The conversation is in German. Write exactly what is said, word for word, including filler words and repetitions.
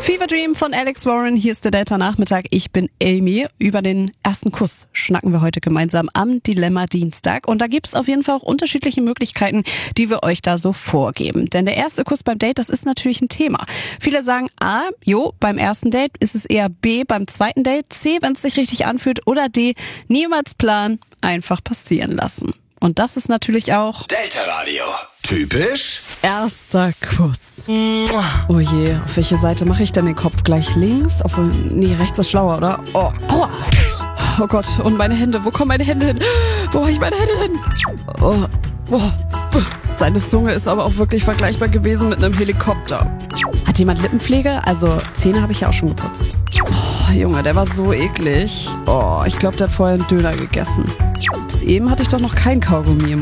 Fever Dream von Alex Warren, hier ist der Delta-Nachmittag. Ich bin Amy. Über den ersten Kuss schnacken wir heute gemeinsam am Dilemma-Dienstag. Und da gibt's auf jeden Fall auch unterschiedliche Möglichkeiten, die wir euch da so vorgeben. Denn der erste Kuss beim Date, das ist natürlich ein Thema. Viele sagen A, jo, beim ersten Date, ist es eher B, beim zweiten Date, C, wenn es sich richtig anfühlt, oder D, niemals planen, einfach passieren lassen. Und das ist natürlich auch Delta Radio. Typisch erster Kuss. Oh je, auf welche Seite mache ich denn den Kopf? Gleich links? Auf, nee, rechts ist schlauer, oder? Oh, aua. Oh Gott, und meine Hände, wo kommen meine Hände hin? Wo habe ich meine Hände hin? Oh, oh. Seine Zunge ist aber auch wirklich vergleichbar gewesen mit einem Helikopter. Hat jemand Lippenpflege? Also Zähne habe ich ja auch schon geputzt. Oh, Junge, der war so eklig. Oh, ich glaube, der hat vorher einen Döner gegessen. Bis eben hatte ich doch noch kein Kaugummi im